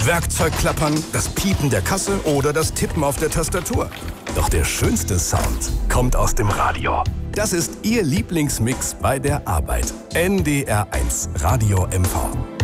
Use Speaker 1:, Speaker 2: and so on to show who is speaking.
Speaker 1: Werkzeugklappern, das Piepen der Kasse oder das Tippen auf der Tastatur. Doch der schönste Sound kommt aus dem Radio. Das ist Ihr Lieblingsmix bei der Arbeit. NDR 1 Radio MV.